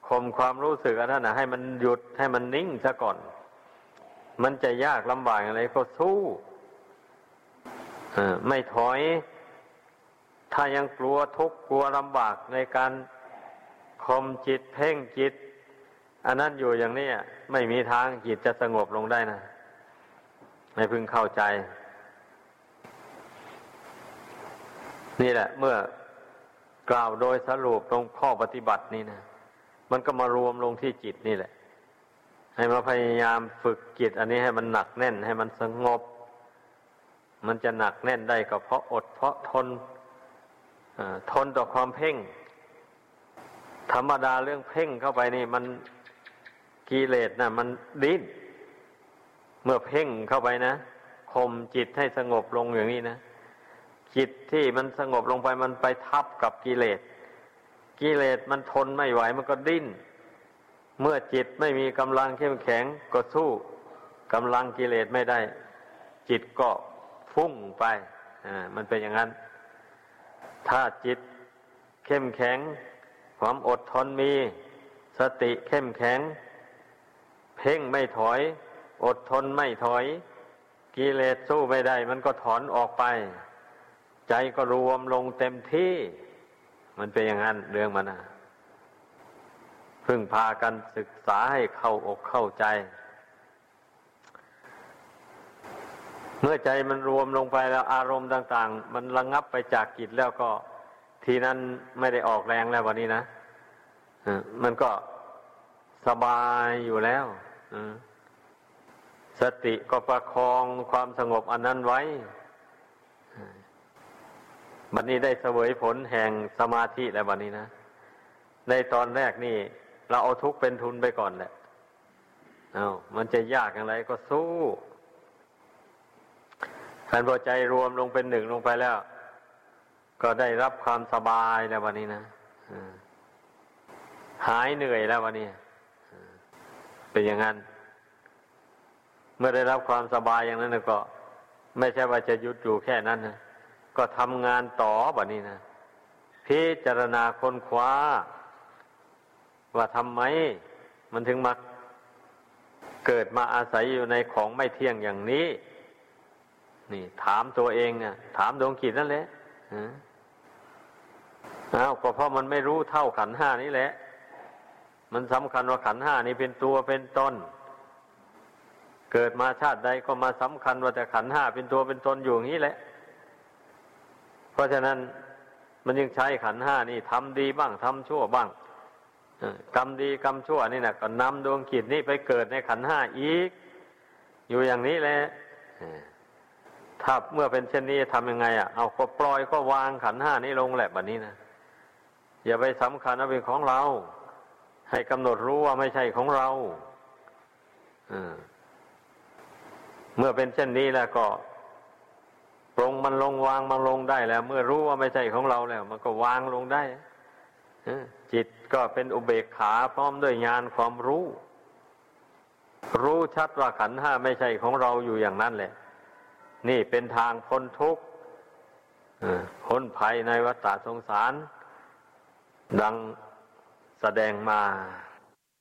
ข่มความรู้สึกอันนั้นนะให้มันหยุดให้มันนิ่งซะก่อนมันจะยากลำบากอะไรก็สู้ไม่ถอยถ้ายังกลัวทุกข์กลัวลำบากในการข่มจิตเพ่งจิตอันนั้นอยู่อย่างนี้ไม่มีทางจิตจะสงบลงได้นะไม่พึงเข้าใจนี่แหละเมื่อกล่าวโดยสรุปตรงข้อปฏิบัตินี่นะมันก็มารวมลงที่จิตนี่แหละให้มาพยายามฝึกจิตอันนี้ให้มันหนักแน่นให้มันสงบมันจะหนักแน่นได้ก็เพราะอดเพราะทนทนต่อความเพ่งธรรมดาเรื่องเพ่งเข้าไปนี่มันกิเลสนะมันดิ้นเมื่อเพ่งเข้าไปนะข่มจิตให้สงบลงอย่างนี้นะจิตที่มันสงบลงไปมันไปทับกับกิเลสกิเลสมันทนไม่ไหวมันก็ดิ้นเมื่อจิตไม่มีกำลังเข้มแข็งก็สู้กำลังกิเลสไม่ได้จิตก็ฟุ้งไปมันเป็นอย่างนั้นถ้าจิตเข้มแข็งความอดทนมีสติเข้มแข็งเพ่งไม่ถอยอดทนไม่ถอยกิเลสสู้ไม่ได้มันก็ถอนออกไปใจก็รวมลงเต็มที่มันเป็นอย่างนั้นเรื่องมันนะพึ่งพากันศึกษาให้เข้าอกเข้าใจเมื่อใจมันรวมลงไปแล้วอารมณ์ต่างๆมันระงับไปจากจิตแล้วก็ทีนั้นไม่ได้ออกแรงแล้ววันนี้นะมันก็สบายอยู่แล้วสติก็ประคองความสงบอันนั้นไว้บัดนี้ได้เสวยผลแห่งสมาธิแล้วบัดนี้นะในตอนแรกนี่เราเอาทุกข์เป็นทุนไปก่อนแหละมันจะยากอย่างไรก็สู้การพอใจรวมลงเป็นหนึ่งลงไปแล้วก็ได้รับความสบายแล้ววันนี้นะหายเหนื่อยแล้ววันนี้เป็นอย่างนั้นเมื่อได้รับความสบายอย่างนั้นก็ไม่ใช่ว่าจะหยุดอยู่แค่นั้นนะก็ทำงานต่อบัดนี้นะพิจารณาค้นคว้าว่าทำไมมันถึงมาเกิดมาอาศัยอยู่ในของไม่เที่ยงอย่างนี้นี่ถามตัวเองถามดวงจิตนั่นแหละก็เพราะมันไม่รู้เท่าขันธ์ห้านี้แหละมันสำคัญว่าขันธ์ห้านี้เป็นตัวเป็นตนเกิดมาชาติใดก็มาสำคัญว่าแต่ขันธ์ห้าเป็นตัวเป็นตนอยู่อย่างนี้แหละเพราะฉะนั้นมันยังใช้ขันธ์ห้านี่ทำดีบ้างทำชั่วบ้างกรรมดีกรรมชั่วนี่นะก็นำดวงจิตนี่ไปเกิดในขันธ์ห้าอีกอยู่อย่างนี้แหละถ้าเมื่อเป็นเช่นนี้ทำยังไงเอาก็ปล่อยก็วางขันธ์ห้านี้ลงแหละแบบนี้นะอย่าไปสำคัญว่าเป็นของเราให้กำหนดรู้ว่าไม่ใช่ของเราเมื่อเป็นเช่นนี้แล้วก็ปรงมันลงวางมันลงได้แล้วเมื่อรู้ว่าไม่ใช่ของเราแล้วมันก็วางลงได้จิตก็เป็นอุเบกขาพร้อมด้วยญาณความรู้ชัดว่าขันธ์ห้าไม่ใช่ของเราอยู่อย่างนั้นแหละนี่เป็นทางพ้นทุกข์พ้นภัยในวัฏฏะสงสารดังแสดงมา